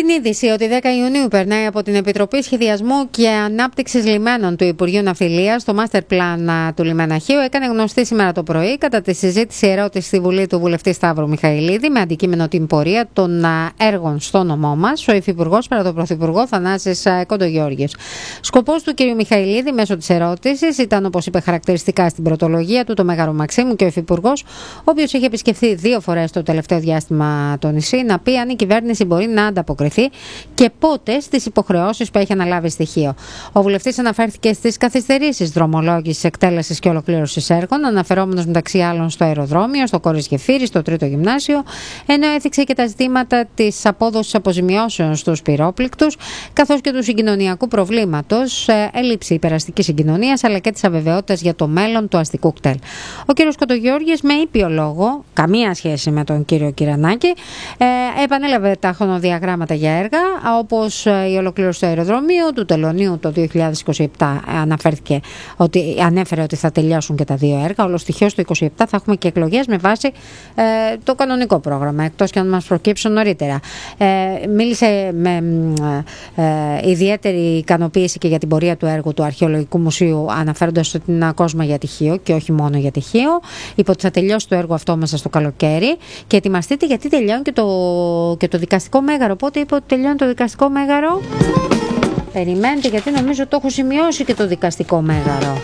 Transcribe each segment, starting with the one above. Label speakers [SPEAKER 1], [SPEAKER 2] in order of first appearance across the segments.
[SPEAKER 1] είδηση ότι 10 Ιουνίου περνάει από την Επιτροπή Σχεδιασμού και Ανάπτυξης Λιμένων του Υπουργείου Ναυτιλίας το Master Plan του λιμεναχείου έκανε γνωστή σήμερα το πρωί κατά τη συζήτηση ερώτηση στη Βουλή του βουλευτή Σταύρου Μιχαηλίδη με αντικείμενο την πορεία των έργων στο νομό μας, ο Υφυπουργός παρά τον Πρωθυπουργό Θανάσης Κοντογιώργης. Σκοπός του κ. Μιχαηλίδη μέσω της ερώτησης ήταν, όπως είπε χαρακτηριστικά στην πρωτολογία του, το Μέγαρο Μαξίμου και ο Υφυπουργός, ο οποίος είχε επισκεφθεί 2 φορές το τελευταίο διάστημα το νησί, να πει αν η κυβέρνηση μπορεί να ανταποκριθεί και πότε στις υποχρεώσεις που έχει αναλάβει στοιχείο. Ο βουλευτής αναφέρθηκε στις καθυστερήσεις δρομολόγησης, εκτέλεσης και ολοκλήρωσης έργων, αναφερόμενος μεταξύ άλλων στο αεροδρόμιο, στο Κόρης Γεφύρη, στο 3ο Γυμνάσιο, ενώ έθιξε και τα ζητήματα της απόδοσης αποζημιώσεων στους πυρόπληκτους, καθώς και του συγκοινωνιακού προβλήματος, έλλειψη υπεραστικής συγκοινωνίας, αλλά και της αβεβαιότητας για το μέλλον του αστικού κτέλ. Ο κ. Κοντογιώργης, με ήπιο λόγο, καμία σχέση με τον κύριο Κυρανάκη, επανέλαβε τα χρονοδιαγράμματα για έργα, όπως η ολοκλήρωση του αεροδρομίου, του τελωνίου το 2027 ανέφερε ότι θα τελειώσουν και τα 2 έργα. Ολοστοιχείως το 2027 θα έχουμε και εκλογές με βάση το κανονικό πρόγραμμα, εκτός και αν μας προκύψουν νωρίτερα. Μίλησε με ιδιαίτερη ικανοποίηση και για την πορεία του έργου του Αρχαιολογικού Μουσείου, αναφέροντας ότι είναι κόσμο για τυχείο και όχι μόνο για τυχείο. Είπε ότι θα τελειώσει το έργο αυτό μέσα στο καλοκαίρι και ετοιμαστείτε γιατί τελειώνει και το δικαστικό μέγαρο. Πότε είπε ότι τελειώνει το δικαστικό μέγαρο? Περιμένετε, γιατί νομίζω το έχω σημειώσει και το δικαστικό μέγαρο.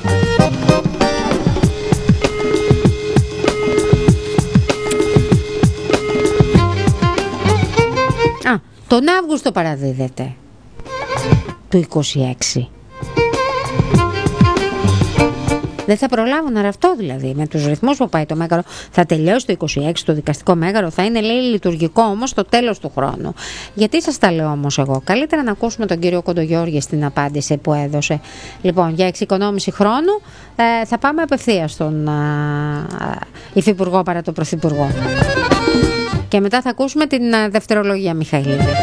[SPEAKER 1] Τον Αύγουστο παραδίδεται του 26. Δεν θα προλάβουν να ραφτώ δηλαδή. Με τους ρυθμούς που πάει το μέγαρο θα τελειώσει το 26 το δικαστικό μέγαρο. Θα είναι, λέει, λειτουργικό όμως στο τέλος του χρόνου. Γιατί σας τα λέω όμως εγώ? Καλύτερα να ακούσουμε τον κύριο Κοντογιώργη στην απάντηση που έδωσε. Λοιπόν, για εξοικονόμηση χρόνου θα πάμε απευθείας στον Υφυπουργό παρά τον Πρωθυπουργό. Και μετά θα ακούσουμε την δευτερολογία Μιχαηλίδη.